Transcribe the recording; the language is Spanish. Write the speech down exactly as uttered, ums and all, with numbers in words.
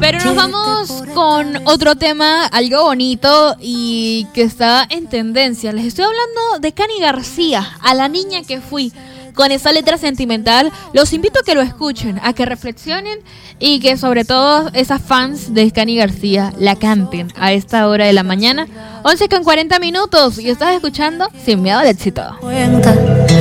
Pero nos vamos con otro tema, algo bonito y que está en tendencia. Les estoy hablando de Cani García, A la niña que fui. Con esa letra sentimental, los invito a que lo escuchen, a que reflexionen y que sobre todo esas fans de Cani García la canten a esta hora de la mañana. once con cuarenta minutos y estás escuchando Sin Miedo al Éxito.